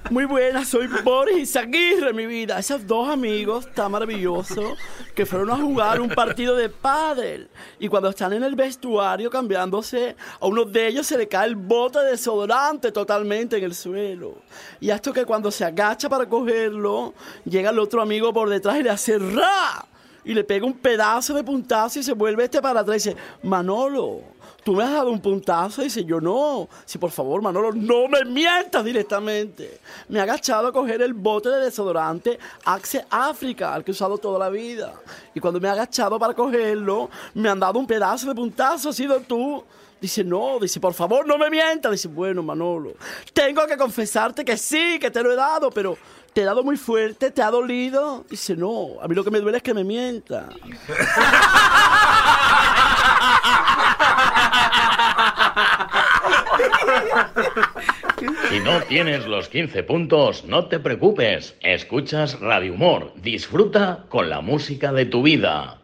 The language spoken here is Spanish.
Muy buena, soy Boris Izaguirre, mi vida. Esos dos amigos tan maravillosos que fueron a jugar un partido de pádel. Y cuando están en el vestuario cambiándose, a uno de ellos se le cae el bote de desodorante totalmente en el suelo. Y esto que cuando se agacha para cogerlo, llega el otro amigo por detrás y le hace ¡ra! Y le pega un pedazo de puntazo y se vuelve para atrás y dice, Manolo, ¿tú me has dado un puntazo? Y dice, yo no. Sí, por favor, Manolo, no me mientas directamente. Me he agachado a coger el bote de desodorante Axe África, al que he usado toda la vida. Y cuando me he agachado para cogerlo, me han dado un pedazo de puntazo, ¿has sido tú? Dice, no, dice, por favor, no me mientas. Dice, bueno, Manolo, tengo que confesarte que sí, que te lo he dado, pero ¿te he dado muy fuerte? ¿Te ha dolido? Dice, no, a mí lo que me duele es que me mienta. Si no tienes los 15 puntos, no te preocupes. Escuchas Radio Humor. Disfruta con la música de tu vida.